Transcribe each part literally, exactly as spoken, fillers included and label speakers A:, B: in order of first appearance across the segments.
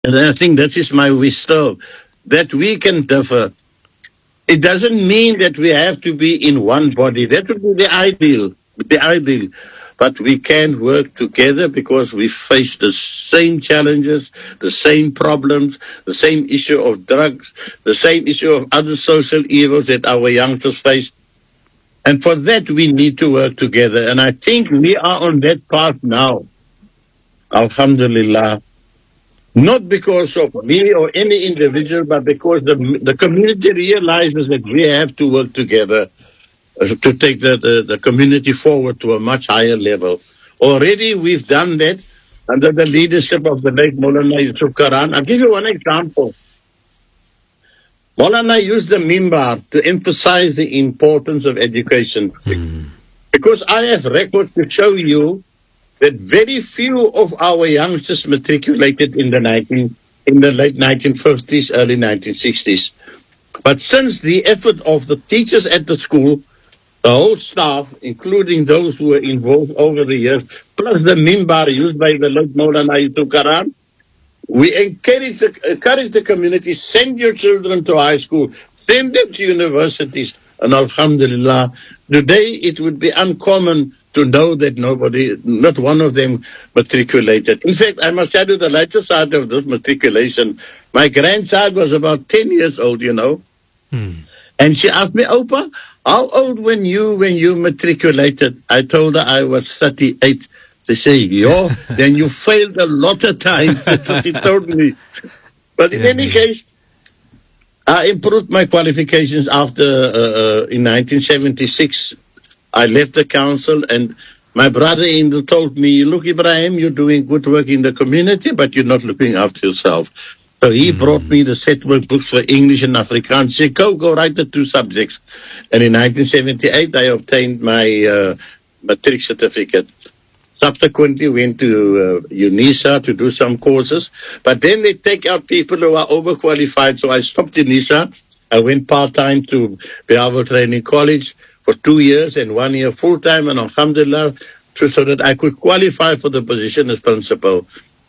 A: And I think that is my wisdom, that we can differ. It doesn't mean that we have to be in one body. That would be the ideal, the ideal. But we can work together because we face the same challenges, the same problems, the same issue of drugs, the same issue of other social evils that our youngsters face. And for that, we need to work together. And I think we are on that path now. Alhamdulillah. Not because of me or any individual, but because the the community realizes that we have to work together uh, to take the, the, the community forward to a much higher level. Already we've done that under the leadership of the late Maulana Yusuf Karan. I'll give you one example. Maulana used the mimbar to emphasize the importance of education.
B: Mm.
A: Because I have records to show you that very few of our youngsters matriculated in the nineteen in the late nineteen fifties, early nineteen sixties. But since the effort of the teachers at the school, the whole staff, including those who were involved over the years, plus the mimbar used by the late Maulana Yusuf Karan, we encourage the, encourage the community, send your children to high school, send them to universities, and alhamdulillah, today it would be uncommon to know that nobody, not one of them matriculated. In fact, I must tell you the later side of this matriculation. My grandchild was about ten years old, you know,
B: Mm.
A: and she asked me, Opa, how old were you when you matriculated? I told her I was thirty-eight. They say, yo, then you failed a lot of times. That's what he told me. But in
B: Yeah,
A: any
B: man.
A: case, I improved my qualifications after, uh, uh, in nineteen seventy-six, I left the council and my brother-in-law told me, look, Ibrahim, you're doing good work in the community, but you're not looking after yourself. So he
B: Mm.
A: brought me the set work books for English and Afrikaans. He said, go, go write the two subjects. And in nineteen seventy-eight, I obtained my uh, matric certificate. Subsequently, went to uh, UNISA to do some courses. But then they take out people who are overqualified. So I stopped UNISA. I went part-time to Behavior Training College for two years and one year full-time. And alhamdulillah, so so that I could qualify for the position as principal.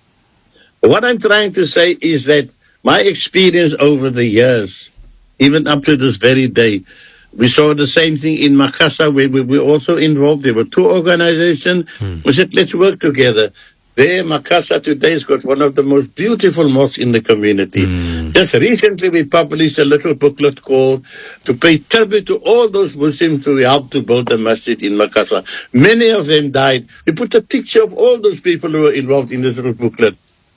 A: What I'm trying to say is that my experience over the years, even up to this very day, we saw the same thing in Makassar where we were also involved. There were two organizations.
B: Mm.
A: We said, let's work together. There, Makassar today has got one of the most beautiful mosques in the community.
B: Mm.
A: Just recently, we published a little booklet called To Pay Tribute to All Those Muslims who helped to build the masjid in Makassar. Many of them died. We put a picture of all those people who were involved in this little booklet.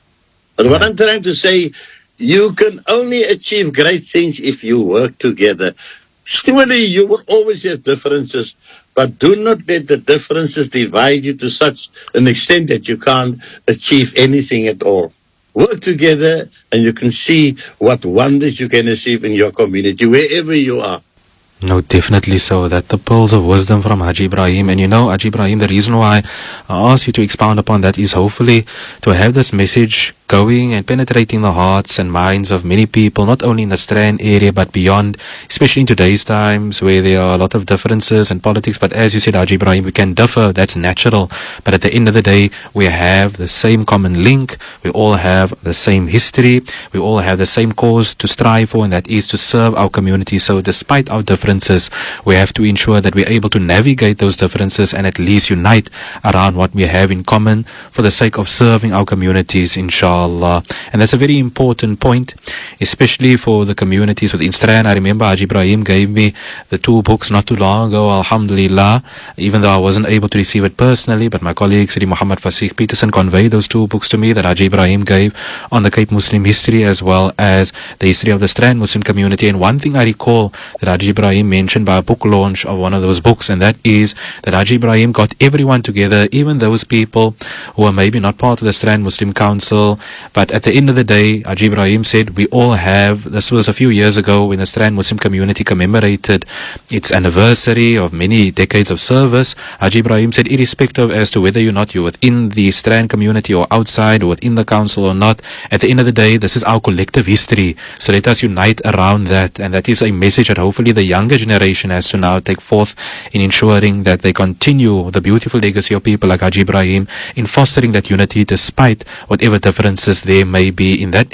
A: But what I'm trying to say, you can only achieve great things if you work together. Surely you will always have differences, but do not let the differences divide you to such an extent that you can't achieve anything at all. Work together and you can see what wonders you can achieve in your community, wherever you are.
B: No, definitely so. That the pearls of wisdom from Haji Ibrahim. And you know, Haji Ibrahim, the reason why I ask you to expound upon that is hopefully to have this message going and penetrating the hearts and minds of many people, not only in the Strand area but beyond, especially in today's times where there are a lot of differences in politics. But as you said, Haji Ibrahim, we can differ, that's natural. But at the end of the day, we have the same common link, we all have the same history, we all have the same cause to strive for, and that is to serve our community. So despite our differences, we have to ensure that we're able to navigate those differences and at least unite around what we have in common for the sake of serving our communities, inshallah. And that's a very important point, especially for the communities within Strand. I remember Haji Ibrahim gave me the two books not too long ago, alhamdulillah, even though I wasn't able to receive it personally, but my colleague Sidi Muhammad Fasih Peterson conveyed those two books to me that Haji Ibrahim gave on the Cape Muslim history as well as the history of the Strand Muslim community. And one thing I recall that Haji Ibrahim mentioned by a book launch of one of those books, and that is that Haji Ibrahim got everyone together, even those people who were maybe not part of the Strand Muslim Council. But at the end of the day, Haji Ibrahim said, we all have, this was a few years ago when the Strand Muslim community commemorated its anniversary of many decades of service. Haji Ibrahim said, irrespective as to whether or not you're within the Strand community or outside or within the council or not, at the end of the day, this is our collective history. So let us unite around that. And that is a message that hopefully the younger generation has to now take forth in ensuring that they continue the beautiful legacy of people like Haji Ibrahim in fostering that unity despite whatever difference differences there may be in that